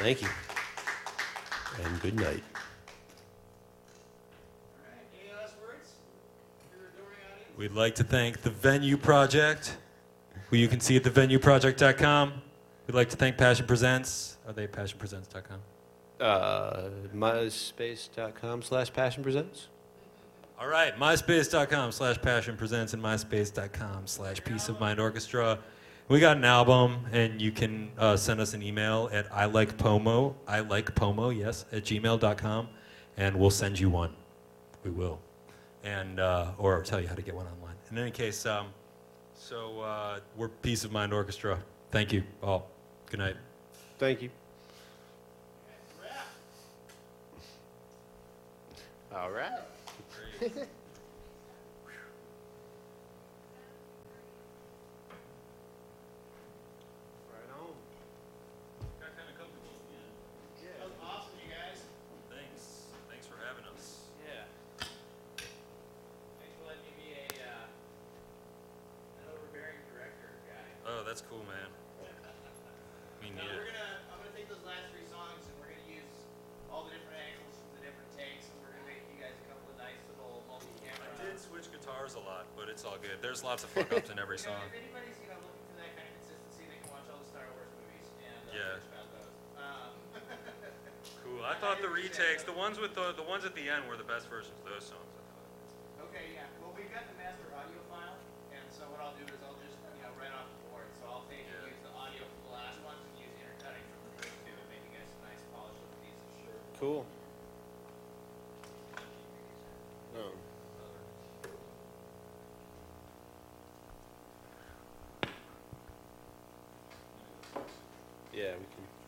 Thank you. And good night. All right, any last words for your adoring audience? We'd like to thank the Venue Project, who you can see at thevenueproject.com. We'd like to thank Passion Presents. Are they passionpresents.com? myspace.com/passionpresents. All right, myspace.com/passionpresents and myspace.com/Peace of Mind Orchestra. We got an album, and you can send us an email at ilikepomo, yes, at gmail.com, and we'll send you one. We will. And, or tell you how to get one online. In any case, we're Peace of Mind Orchestra. Thank you all. Good night. Thank you. All right. That was awesome, you guys. Thanks. Thanks for having us. Yeah. Thanks for letting me be an overbearing director guy. Oh, that's cool, man. We need it. I'm gonna take those last three songs and we're gonna use all the different angles from the different takes, and we're gonna make you guys a couple of nice little multi-camera. I did switch guitars a lot, but it's all good. There's lots of fuck-ups in every song. If anybody's looking for that kind of consistency, they can watch all the Star Wars movies and Yeah. search about those. Cool. I thought the retakes, the ones with the ones at the end were the best versions of those songs, I thought. Okay, yeah. Well, we've got the master audio file, and so what I'll do is I'll just write off the board. So I'll take and use the audio from the last ones and use intercutting from the first two and make you guys some nice polished little pieces. Sure. Cool. Oh. Yeah, we can.